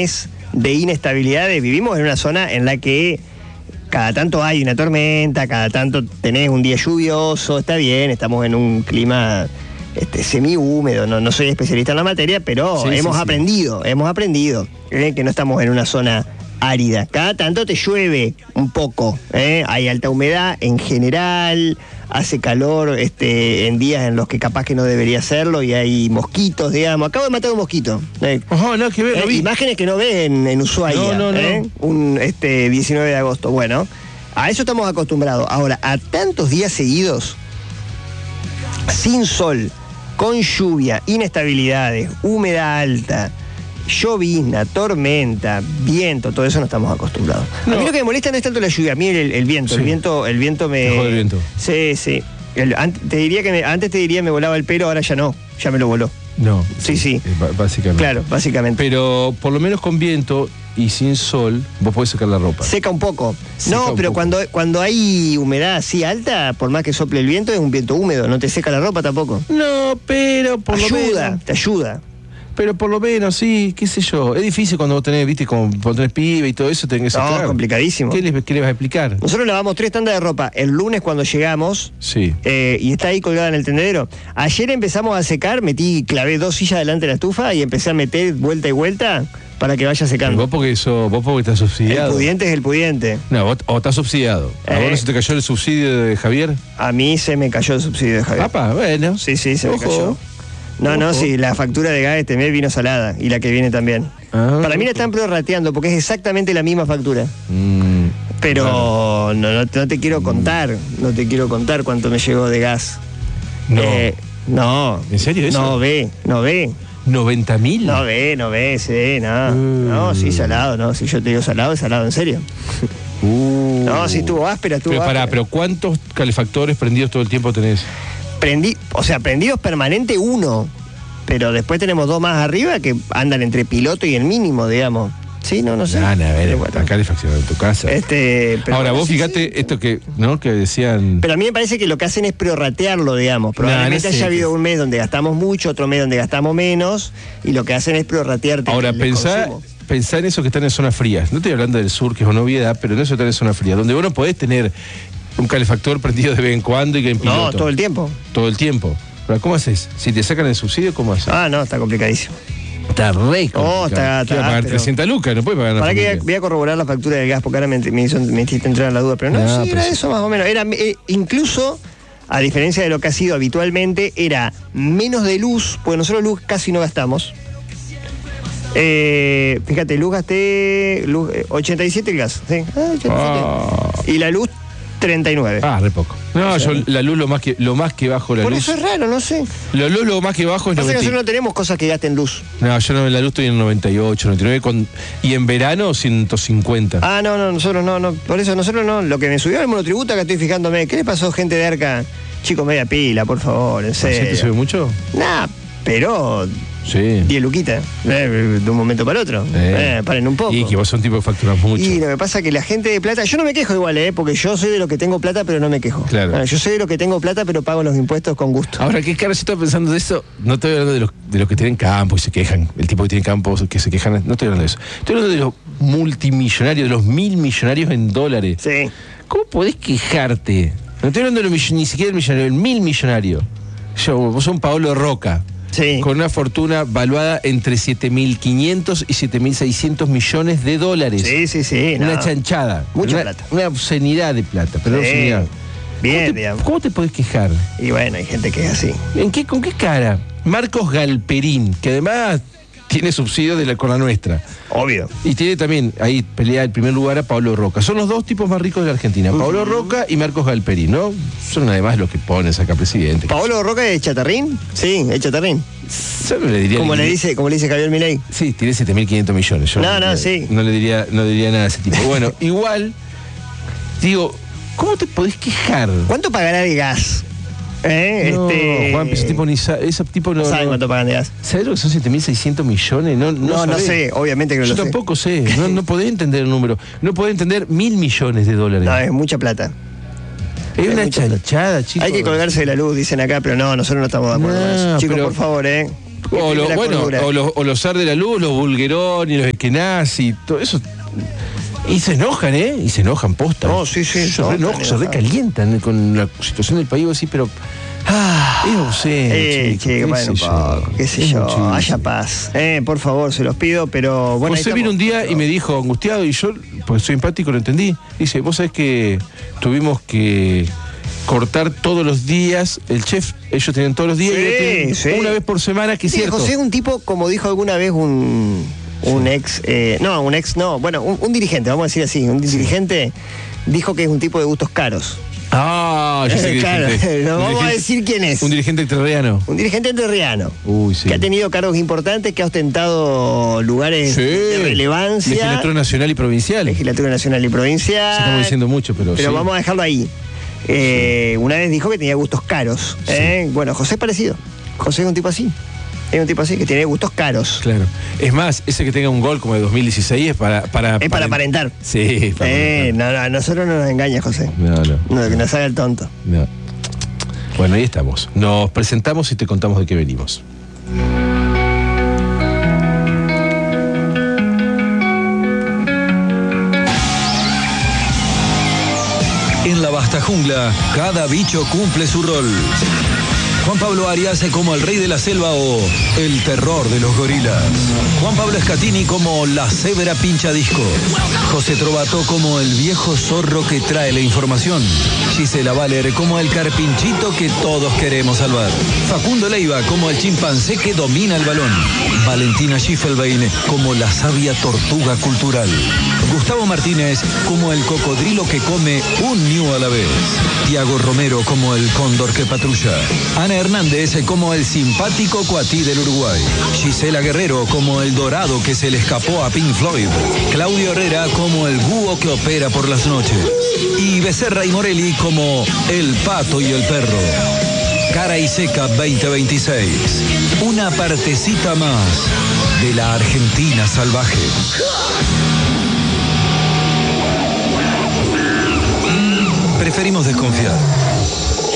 mes de inestabilidades. Vivimos en una zona en la que cada tanto hay una tormenta, cada tanto tenés un día lluvioso, está bien, estamos en un clima semi-húmedo, no soy especialista en la materia, pero hemos aprendido que no estamos en una zona árida. Cada tanto te llueve un poco, hay alta humedad en general, hace calor en días en los que capaz que no debería hacerlo y hay mosquitos, digamos. Acabo de matar un mosquito. No, que ver, imágenes que no ves en Ushuaia, un 19 de agosto. Bueno, a eso estamos acostumbrados. Ahora, a tantos días seguidos, sin sol, con lluvia, inestabilidades, humedad alta, llovizna, tormenta, viento, todo eso no estamos acostumbrados. No. A mí lo que me molesta no es tanto la lluvia, a mí el viento. El viento me... Dejó el viento. Sí. Antes te diría me volaba el pelo, ahora ya no, ya me lo voló. No. Sí. Básicamente. Claro, básicamente. Pero por lo menos con viento y sin sol, vos podés secar la ropa. Seca un poco. Pero cuando hay humedad así alta, por más que sople el viento, es un viento húmedo, no te seca la ropa tampoco. No, pero por lo menos... Te ayuda. Pero por lo menos, sí, qué sé yo. Es difícil cuando vos tenés, viste, cuando tenés pibe y todo eso, tenés que sacar. No, complicadísimo. ¿Qué le vas a explicar? Nosotros lavamos 3 tandas de ropa el lunes cuando llegamos. Sí. Y está ahí colgada en el tendedero. Ayer empezamos a secar, clavé 2 sillas delante de la estufa y empecé a meter vuelta y vuelta para que vaya secando. Pero vos porque estás subsidiado. El pudiente es el pudiente. No, vos estás subsidiado. ¿A vos no se te cayó el subsidio de Javier? A mí se me cayó el subsidio de Javier. Papá, bueno. Sí, se me cayó. No, sí, la factura de gas este mes vino salada y la que viene también. Para mí la están prorrateando porque es exactamente la misma factura. Pero no te quiero contar, cuánto me llegó de gas. No. ¿En serio eso? No ve. ¿90.000? No ve, sí, no. No, sí, salado, no. Si yo te digo salado, es salado, en serio. No, sí, estuvo áspera, pero ¿cuántos calefactores prendidos todo el tiempo tenés? Prendidos permanente 1, pero después tenemos 2 más arriba que andan entre piloto y el mínimo, digamos. Sí, no sé. A ver, la calefacción en tu casa. Ahora, vos fíjate esto que decían... Pero a mí me parece que lo que hacen es prorratearlo, digamos. Probablemente haya habido un mes donde gastamos mucho, otro mes donde gastamos menos, y lo que hacen es prorratearte. Ahora, pensá en eso que están en zonas frías. No estoy hablando del sur, que es una obviedad, pero en eso están en zonas frías, donde vos no podés tener un calefactor prendido de vez en cuando y que en piloto. No, todo el tiempo. Todo el tiempo. Pero ¿cómo haces? Si te sacan el subsidio, ¿cómo haces? No, está complicadísimo. Está re complicado. Está pagar 300 lucas, no puede pagar nada. Para que voy a corroborar la factura del gas, porque ahora me hiciste entrar en la duda. Pero sí, era eso más o menos. Era incluso, a diferencia de lo que ha sido habitualmente, era menos de luz, porque nosotros luz casi no gastamos. Fíjate, gasté 87 el gas, ¿sí? 87. Y la luz 39. Re poco. No, yo la luz lo más que bajo la luz. Por eso es raro, no sé. La luz lo más que bajo es 90. Nosotros no tenemos cosas que gasten luz. No, yo no, en la luz estoy en 98, 99 y en verano 150. No, nosotros no. Por eso nosotros no. Lo que me subió el monotributo, que estoy fijándome. ¿Qué le pasó, gente de Arca? Chico, media pila, por favor, en serio. ¿Te sube mucho? Pero... Sí. 10 luquitas, de un momento para otro. Paren un poco. Y que vos sos un tipo que facturas mucho. Y lo que pasa es que la gente de plata, yo no me quejo igual, porque yo soy de los que tengo plata, pero no me quejo. Claro. Yo soy de los que tengo plata, pero pago los impuestos con gusto. Ahora, ¿qué cara? Yo estaba pensando de eso. No estoy hablando de los que tienen campo y se quejan. El tipo que tiene campo que se quejan. No estoy hablando de eso. Estoy hablando de los multimillonarios, de los 1.000 millonarios en dólares. Sí. ¿Cómo podés quejarte? No estoy hablando ni siquiera del millonario, el 1.000 millonario. Vos sos un Paolo Roca. Sí. Con una fortuna valuada entre 7.500 y 7.600 millones de dólares. Sí. Una chanchada. Mucha plata. Una obscenidad de plata, pero obscenidad. Bien, digamos. ¿Cómo te podés quejar? Y bueno, hay gente que es así. ¿Con qué cara? Marcos Galperín, que además tiene subsidio con la nuestra. Obvio. Y tiene también, ahí pelea el primer lugar a Pablo Roca. Son los 2 tipos más ricos de la Argentina. Pablo Roca y Marcos Galperín, ¿no? Son además los que ponen acá presidente. ¿Pablo Roca es Chatarrín? Sí, es Chatarrín. Yo no le diría... ¿Cómo le dice Javier Milei? Sí, tiene 7.500 millones. Yo sí. No le diría nada a ese tipo. Bueno, igual, digo, ¿cómo te podés quejar? ¿Cuánto pagará de gas? Juan, ese tipo no saben cuánto pagan de gas. ¿Sabes lo que son 7.600 millones? No sé, obviamente que no lo sé. Yo tampoco sé, no podés entender el número. No podés entender 1.000 millones de dólares. No, es mucha plata. Es una chanchada, chicos. Hay que colgarse de la luz, dicen acá, pero nosotros no estamos de acuerdo con eso. Chicos, por favor, O los zar de la luz, los Bulgeroni, los Eskenazi, todo eso. Y se enojan, ¿eh? Y se enojan, posta. No, sí. Se recalientan con la situación del país, así, pero... es ausente, qué sé yo, haya paz. Por favor, se los pido, pero bueno. José vino un día y me dijo, angustiado, y yo, porque soy empático, lo entendí. Dice, vos sabés que tuvimos que cortar todos los días, el chef, ellos tenían todos los días, y una vez por semana, que es cierto. José es un tipo, como dijo alguna vez un dirigente, vamos a decir así, un dirigente dijo que es un tipo de gustos caros. Ah, yo sé que claro, no vamos a decir quién es. Un dirigente entrerriano. Un dirigente entrerriano. Uy, sí. Que ha tenido cargos importantes, que ha ostentado lugares de relevancia. Legislatura nacional y provincial. Legislatura nacional y provincial. Estamos diciendo mucho, pero sí. Vamos a dejarlo ahí. Una vez dijo que tenía gustos caros. Sí. Bueno, José es parecido. José es un tipo así. Es un tipo así, que tiene gustos caros. Claro. Es más, ese que tenga un gol como de 2016 es para aparentar. Sí, para aparentar. No, a nosotros no nos engaña, José. No, que nos haga el tonto. No. Bueno, ahí estamos. Nos presentamos y te contamos de qué venimos. En la vasta jungla, cada bicho cumple su rol. Juan Pablo Arias como el rey de la selva o el terror de los gorilas. Juan Pablo Scatini como la cebra pinchadisco. José Trovato como el viejo zorro que trae la información. Gisela Valer como el carpinchito que todos queremos salvar. Facundo Leiva como el chimpancé que domina el balón. Valentina Schiffelbein como la sabia tortuga cultural. Gustavo Martínez como el cocodrilo que come un ñu a la vez. Tiago Romero como el cóndor que patrulla. Ana Hernández como el simpático cuatí del Uruguay. Gisela Guerrero como el dorado que se le escapó a Pink Floyd. Claudio Herrera como el búho que opera por las noches. Y Becerra y Morelli como el pato y el perro. Cara y Seca 2026. Una partecita más de la Argentina salvaje.